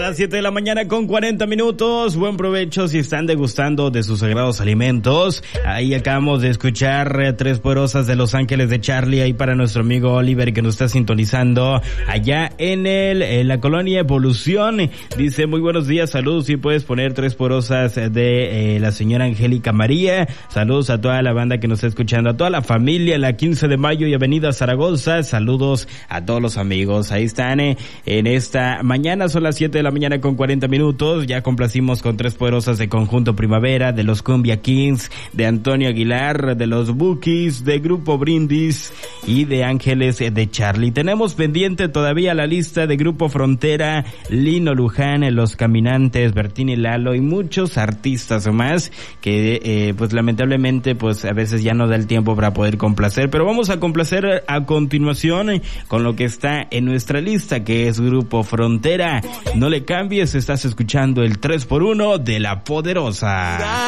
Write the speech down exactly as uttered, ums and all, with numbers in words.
las siete de la mañana con cuarenta minutos. Buen provecho si están degustando de sus sagrados alimentos. Ahí acabamos de escuchar eh, Tres Poderosas de Los Ángeles de Charlie, ahí para nuestro amigo Oliver que nos está sintonizando allá en el en la colonia Evolución. Dice, muy buenos días, saludos, si puedes poner Tres Poderosas de eh, la señora Angélica María. Saludos a toda la banda que nos está escuchando, a toda la familia, la quince de mayo y Avenida Zaragoza. Saludos a todos los amigos. Ahí están eh, en esta mañana, son las siete de la mañana con cuarenta minutos. Ya complacimos con Tres Poderosas de Conjunto Primavera, de los Cumbia Kings, de Antonio Aguilar, de los Bookies, de Grupo Brindis y de Ángeles de Charlie. Tenemos pendiente todavía la lista de Grupo Frontera, Lino Luján, Los Caminantes, Bertín Lalo y muchos artistas más que eh, pues lamentablemente pues a veces ya no da el tiempo para poder complacer, pero vamos a complacer a continuación con lo que está en nuestra lista, que es Grupo Frontera. No le cambies, estás escuchando el tres por uno de La Poderosa.